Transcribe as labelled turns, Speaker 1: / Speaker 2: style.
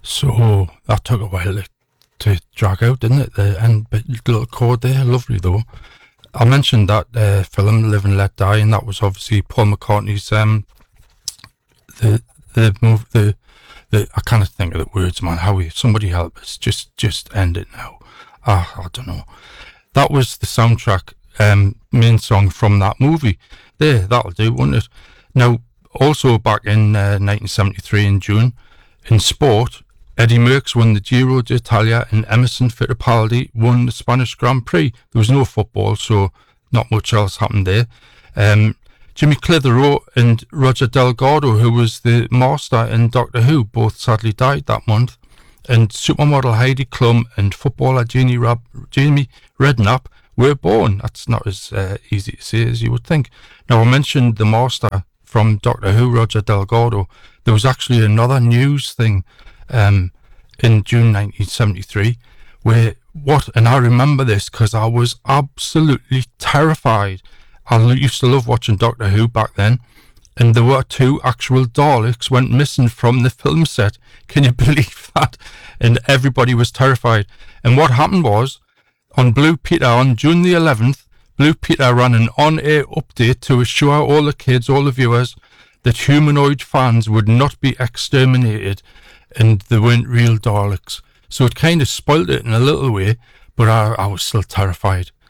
Speaker 1: So that took a while to drag out, didn't it? The end little chord there, lovely though. I mentioned that film Live and Let Die, and that was obviously Paul McCartney's the I can't think of the words, man. Somebody help us, just end it now. I don't know. That was the soundtrack main song from that movie. There, that'll do, won't it? Now, also back in 1973 in June, in sport, Eddie Merckx won the Giro d'Italia and Emerson Fittipaldi won the Spanish Grand Prix. There was no football, so not much else happened there. Jimmy Clitheroe and Roger Delgado, who was the master in Doctor Who, both sadly died that month. And supermodel Heidi Klum and footballer Jamie Redknapp were born. That's not as easy to say as you would think. Now, I mentioned the master from Doctor Who, Roger Delgado. There was actually another news thing in June 1973 and I remember this because I was absolutely terrified. I used to love watching Doctor Who back then, and there were 2 actual Daleks went missing from the film set. Can you believe that? And everybody was terrified. And what happened was, on Blue Peter, on June the 11th, Blue Peter ran an on-air update to assure all the kids, all the viewers, that humanoid fans would not be exterminated and they weren't real Daleks. So it kind of spoilt it in a little way, but I was still terrified.